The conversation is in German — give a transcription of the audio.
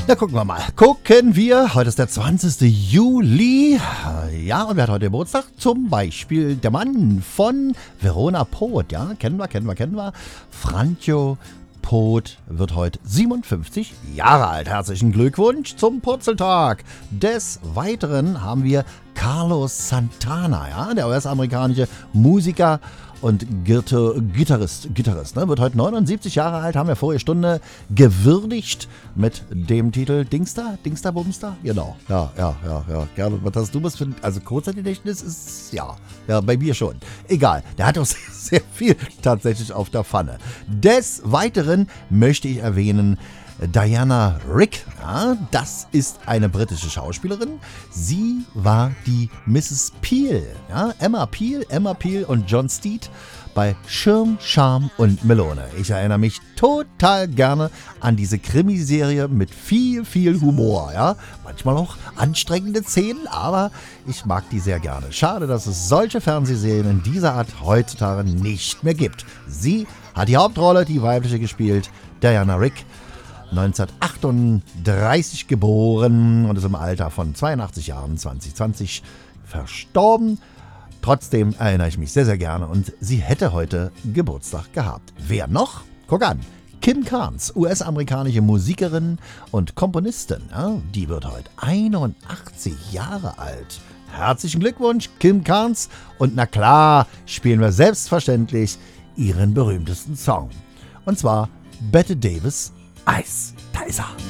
Na, gucken wir mal. Heute ist der 20. Juli. Ja, und wer hat heute Geburtstag? Zum Beispiel der Mann von Verona Pot. Ja, kennen wir. Franjo Pot wird heute 57 Jahre alt. Herzlichen Glückwunsch zum Purzeltag. Des Weiteren haben wir Carlos Santana, ja, der US-amerikanische Musiker und Gitarrist, ne, wird heute 79 Jahre alt, haben wir vorige Stunde gewürdigt mit dem Titel Dingster, Bumster, genau, ja, Gerhard, was hast du was für, also Kurzzeitgedächtnis ist, ja, bei mir schon, egal, der hat auch sehr viel tatsächlich auf der Pfanne. Des Weiteren möchte ich erwähnen, Diana Rigg, ja, das ist eine britische Schauspielerin. Sie war die Mrs. Peel, ja, Emma Peel und John Steed bei Schirm, Charme und Melone. Ich erinnere mich total gerne an diese Krimiserie mit viel Humor, ja. Manchmal auch anstrengende Szenen, aber ich mag die sehr gerne. Schade, dass es solche Fernsehserien in dieser Art heutzutage nicht mehr gibt. Sie hat die Hauptrolle, die weibliche, gespielt, Diana Rigg. 1938 geboren und ist im Alter von 82 Jahren 2020 verstorben. Trotzdem erinnere ich mich sehr gerne und sie hätte heute Geburtstag gehabt. Wer noch? Guck an. Kim Carnes, US-amerikanische Musikerin und Komponistin. Ja, die wird heute 81 Jahre alt. Herzlichen Glückwunsch, Kim Carnes. Und na klar, spielen wir selbstverständlich ihren berühmtesten Song. Und zwar Bette Davis, Eis. Da ist er.